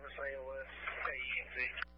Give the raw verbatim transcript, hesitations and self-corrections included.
service A O S, K E N Z.